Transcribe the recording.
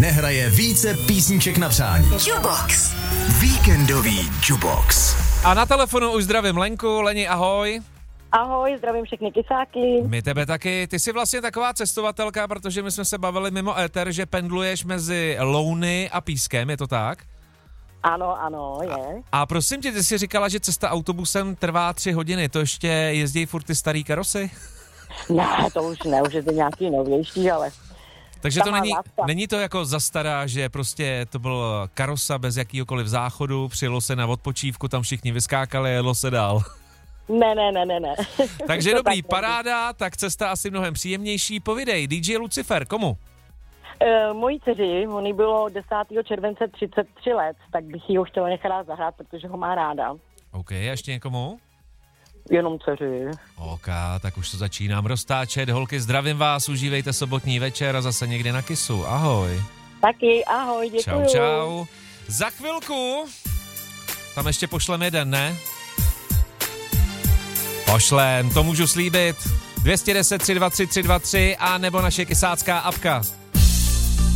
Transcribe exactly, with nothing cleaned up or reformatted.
nehraje více písniček na přání. Jubox. Víkendový Jubox. A na telefonu už zdravím Lenku. Leni, ahoj. Ahoj, zdravím všechny kysáky. My tebe taky. Ty jsi vlastně taková cestovatelka, protože my jsme se bavili mimo éter, že pendluješ mezi Louny a Pískem, je to tak? Ano, ano, je. A prosím tě, ty jsi říkala, že cesta autobusem trvá tři hodiny, to ještě jezdí furt ty starý karosy? Ne, to už ne, už je to nějaký novější, ale... Takže to není, není to jako zastará, že prostě to byl karosa bez jakýhokoliv záchodu, přijelo se na odpočívku, tam všichni vyskákali a jedlo se dál. Ne, ne, ne, ne, ne. Takže dobrý, tak paráda, tak cesta asi mnohem příjemnější. Povidej, D J Lucifer, komu? E, mojí dceři, oni bylo desátého července třicet tři let, tak bych ji ho chtěla nechat zahrát, protože ho má ráda. OK, a ještě někomu? Jenom dceři. OK, tak už to začínám roztáčet. Holky, zdravím vás, užívejte sobotní večer a zase někdy na Kissu. Ahoj. Taky, ahoj, děkuju. Čau, čau. Za chvilku tam ještě pošlem jeden, ne? Pošlem, to můžu slíbit. dvě jedna nula tři dva tři tři dva tři a nebo naše kysácká apka.